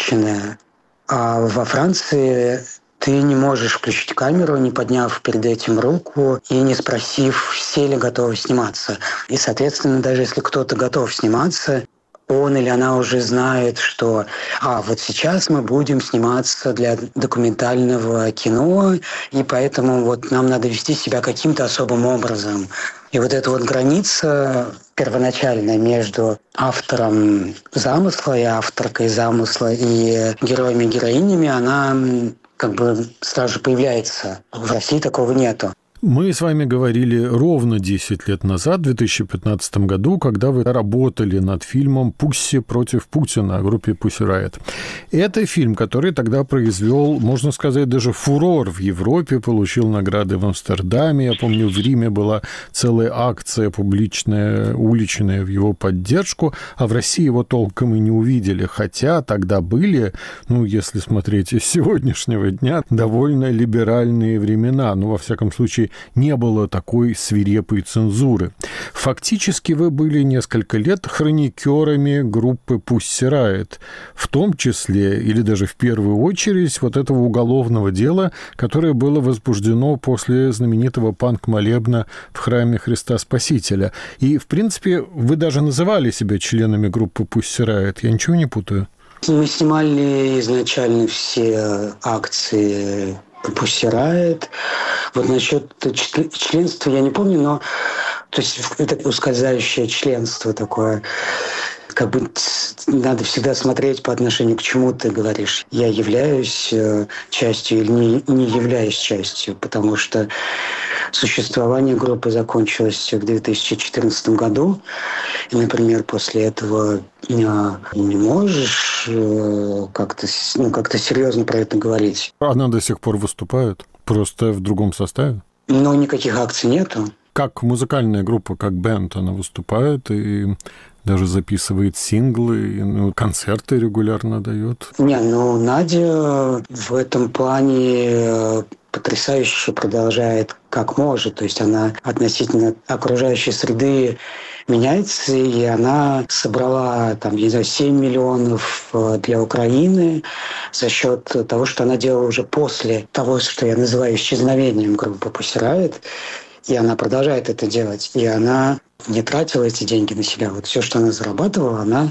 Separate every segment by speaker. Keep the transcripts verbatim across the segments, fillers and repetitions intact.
Speaker 1: запрещенная. А во Франции ты не можешь включить камеру, не подняв перед этим руку и не спросив, все ли готовы сниматься. И, соответственно, даже если кто-то готов сниматься, он или она уже знает, что а, вот сейчас мы будем сниматься для документального кино, и поэтому вот нам надо вести себя каким-то особым образом. И вот эта вот граница первоначальная между автором замысла и авторкой замысла и героями-героинями, она как бы сразу же появляется. В России такого нету.
Speaker 2: Мы с вами говорили ровно десять лет назад, в две тысячи пятнадцатом году, когда вы работали над фильмом «Пусси против Путина» о группе Pussy Riot. Это фильм, который тогда произвел, можно сказать, даже фурор в Европе, получил награды в Амстердаме. Я помню, в Риме была целая акция публичная, уличная в его поддержку, а в России его толком и не увидели. Хотя тогда были, ну, если смотреть из сегодняшнего дня, довольно либеральные времена. Ну, во всяком случае, не было такой свирепой цензуры. Фактически вы были несколько лет хроникерами группы Pussy Riot, в том числе, или даже в первую очередь, вот этого уголовного дела, которое было возбуждено после знаменитого панк-молебна в храме Христа Спасителя. И, в принципе, вы даже называли себя членами группы Pussy Riot. Я ничего не путаю?
Speaker 1: Мы снимали изначально все акции Pussy Riot. Вот насчет членства я не помню, но то есть это ускользающее членство такое. Как бы надо всегда смотреть по отношению к чему ты говоришь. Я являюсь частью или не, не являюсь частью, потому что существование группы закончилось в две тысячи четырнадцатом году. И, например, после этого не можешь как-то, ну, как-то серьезно про это говорить.
Speaker 2: Она до сих пор выступает? Просто в другом составе?
Speaker 1: Но никаких акций нету.
Speaker 2: Как музыкальная группа, как бэнд, она выступает и даже записывает синглы, и, ну, концерты регулярно дает.
Speaker 1: Не, ну, Надя в этом плане потрясающе продолжает как может. То есть она относительно окружающей среды меняется, и она собрала, там, не знаю, семь миллионов для Украины за счет того, что она делала уже после того, что я называю исчезновением группы Pussy Riot. И она продолжает это делать. И она не тратила эти деньги на себя. Вот все, что она зарабатывала, она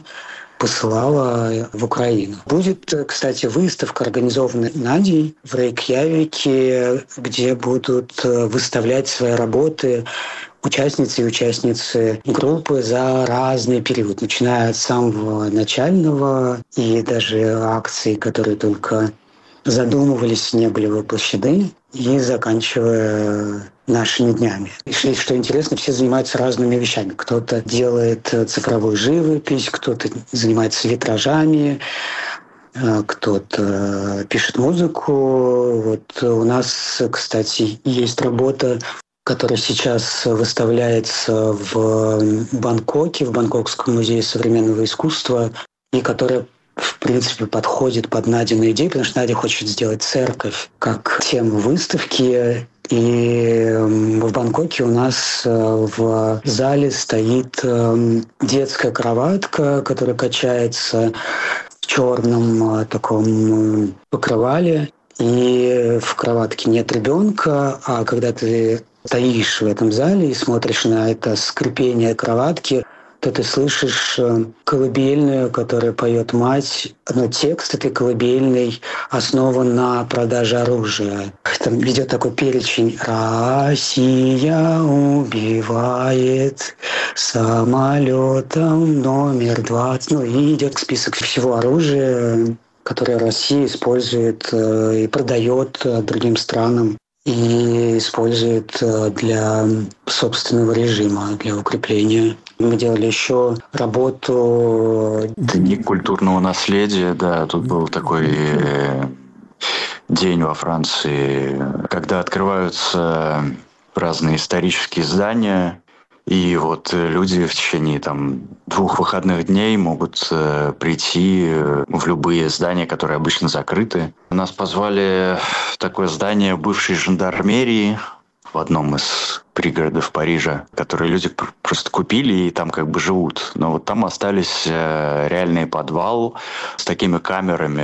Speaker 1: посылала в Украину. Будет, кстати, выставка, организованная Надей в Рейкьявике, где будут выставлять свои работы участницы и участницы группы за разный период, начиная от самого начального и даже акций, которые только задумывались, не были воплощены, и заканчивая нашими днями. И что интересно, все занимаются разными вещами. Кто-то делает цифровую живопись, кто-то занимается витражами, кто-то пишет музыку. Вот у нас, кстати, есть работа, которая сейчас выставляется в Бангкоке, в Бангкокском музее современного искусства, и которая в принципе подходит под Надину идею, потому что Надя хочет сделать церковь как тему выставки. И в Бангкоке у нас в зале стоит детская кроватка, которая качается в черном таком покрывале. И в кроватке нет ребенка, а когда ты стоишь в этом зале и смотришь на это скрипение кроватки, то ты слышишь колыбельную, которую поет мать. Но текст этой колыбельной основан на продаже оружия. Там идет такой перечень: «Россия убивает самолетом номер двадцать». Ну и идет список всего оружия, которое Россия использует и продает другим странам. И использует для собственного режима, для укрепления. Мы делали еще работу...
Speaker 3: Дни культурного наследия, да, тут был такой день во Франции, когда открываются разные исторические здания, и вот люди в течение там двух выходных дней могут э, прийти в любые здания, которые обычно закрыты. Нас позвали в такое здание бывшей жандармерии в одном из пригородов Парижа, которые люди просто купили и там как бы живут. Но вот там остались э, реальный подвал с такими камерами